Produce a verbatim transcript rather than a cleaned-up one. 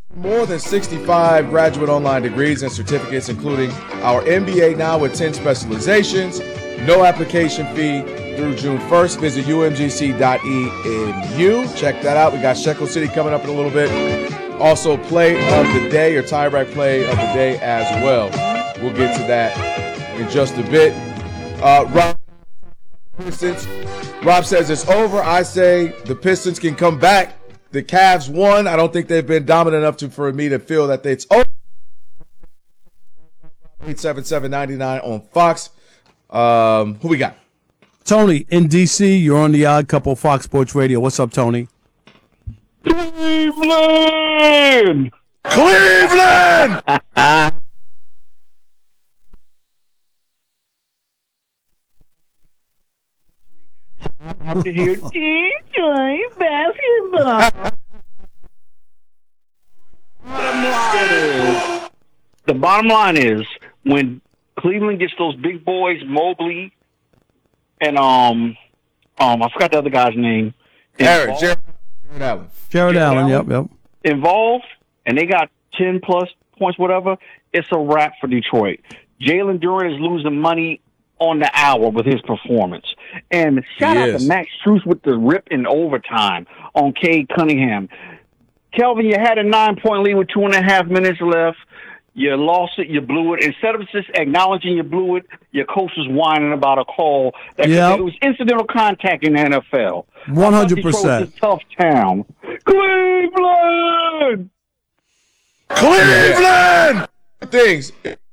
More than sixty-five graduate online degrees and certificates, including our M B A now with ten specializations. No application fee through June first. Visit U M G C dot E M U. Check that out. We got Shekel City coming up in a little bit. Also, play of the day or tie-back play of the day as well. We'll get to that in just a bit. Uh, Rob, Pistons. Rob says it's over. I say the Pistons can come back. The Cavs won. I don't think they've been dominant enough to, for me to feel that it's over. eight seven seven, nine nine on Fox. Um, who we got? Tony, in D C, you're on the Odd Couple Fox Sports Radio. What's up, Tony? Cleveland! Cleveland! Out to hear D J basketball. Bottom line is, the bottom line is when Cleveland gets those big boys, Mobley and um um I forgot the other guy's name. Jared, Jared, Jared Allen. Jared Allen, yep, yep. Involved, and they got ten plus points, whatever. It's a wrap for Detroit. Jalen Duren is losing money on the hour with his performance. And shout He out is. to Max Strus with the rip in overtime on Cade Cunningham. Kelvin, you had a nine-point lead with two and a half minutes left. You lost it, you blew it. Instead of just acknowledging you blew it, your coach was whining about a call. That Yep. It was incidental contact in the N F L. one hundred percent. Detroit's a tough town. Cleveland! Cleveland! Things.